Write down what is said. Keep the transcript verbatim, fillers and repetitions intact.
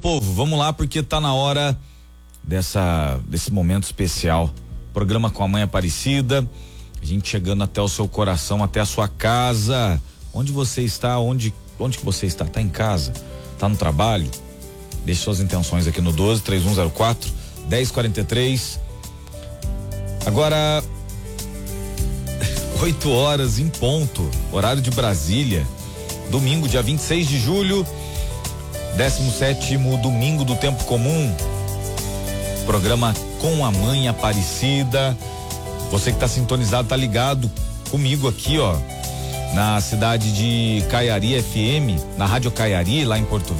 povo, vamos lá porque tá na hora dessa desse momento especial. Programa com a Mãe Aparecida, a gente chegando até o seu coração, até a sua casa. Onde você está? Onde onde que você está? Tá em casa? Tá no trabalho? Deixe suas intenções aqui no doze, três um zero quatro, dez quarenta e três. Agora oito horas em ponto, horário de Brasília. Domingo, dia vinte e seis de julho, décimo sétimo domingo do tempo comum. Programa com a Mãe Aparecida. Você que tá sintonizado, tá ligado comigo aqui, ó, na cidade de Caiari F M, na Rádio Caiari, lá em Porto